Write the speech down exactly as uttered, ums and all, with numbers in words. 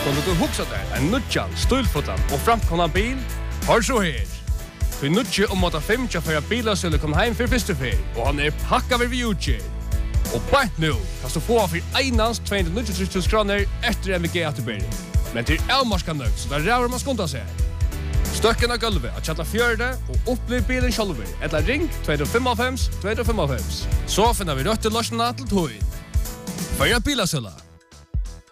Kunde du huxa där en nutjan, stulfotan och framkomna bil? Hör så här. För nutje om att fem tja för bilar skulle komma hem för första fel och han är packad vid utge. Och bara nu kan du få för einans tvåhundranittiotre tusen kronor efter M V G återbäring. Men till Elmarskan nöjd så där räver man skonta sig. Stöcken av gulvet att chatta fjörde och upplev bilen själver. Eller ring två fem fem två fem fem. Så finner vi rött till lösningen till tog. För bilasöla.